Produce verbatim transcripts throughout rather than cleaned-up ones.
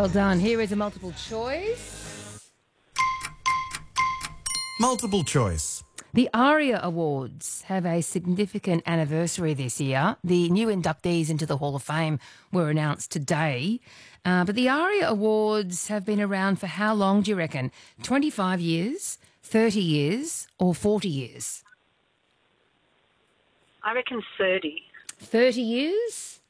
Well done. Here is a multiple choice. Multiple choice. The ARIA Awards have a significant anniversary this year. The new inductees into the Hall of Fame were announced today. Uh, but the ARIA Awards have been around for how long, do you reckon? twenty-five years, thirty years or forty years? I reckon thirty. thirty years?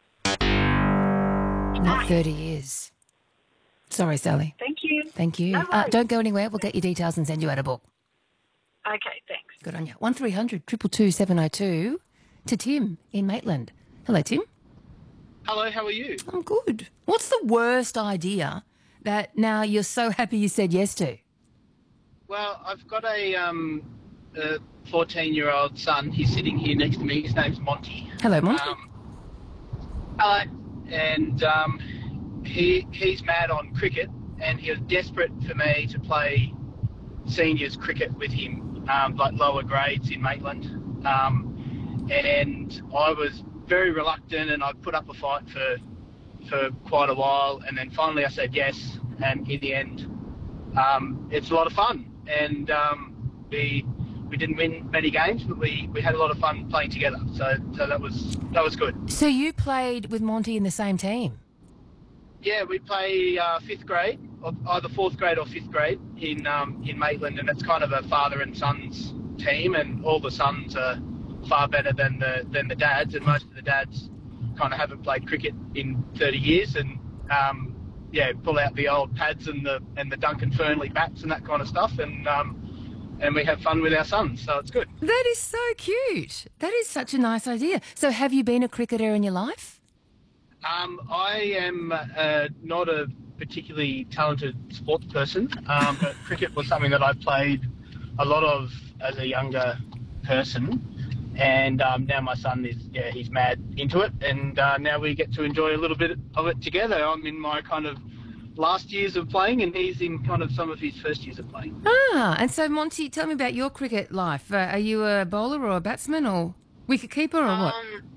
Not thirty years. Sorry, Sally. Thank you. Thank you. No uh, worries. don't go anywhere. We'll get your details and send you out a book. Okay, thanks. Good on you. one three hundred two two two seven oh two to Tim in Maitland. Hello, Tim. Hello, how are you? I'm good. What's the worst idea that now you're so happy you said yes to? Well, I've got a um, a fourteen-year-old son. He's sitting here next to me. His name's Monty. Hello, Monty. Um, hello. And um, he he's mad on cricket, and he was desperate for me to play seniors cricket with him, um, like lower grades in Maitland. Um, and I was very reluctant, and I put up a fight for for quite a while, and then finally I said yes, and in the end, um, it's a lot of fun. And um, we we didn't win many games, but we, we had a lot of fun playing together. So so that was that was good. So you played with Monty in the same team? Yeah, we play uh, fifth grade, or either fourth grade or fifth grade in um, in Maitland, and it's kind of a father and sons team, and all the sons are far better than the than the dads, and most of the dads kind of haven't played cricket in thirty years, and um, yeah, pull out the old pads and the and the Duncan Fernley bats and that kind of stuff, and um, and we have fun with our sons, so it's good. That is so cute. That is such a nice idea. So have you been a cricketer in your life? Um, I am uh, not a particularly talented sports person, um, but cricket was something that I played a lot of as a younger person, and um, now my son is, yeah, he's mad into it, and uh, now we get to enjoy a little bit of it together. I'm in my kind of last years of playing, and he's in kind of some of his first years of playing. Ah, and so Monty, tell me about your cricket life. Uh, are you a bowler or a batsman or wicketkeeper or what? Um,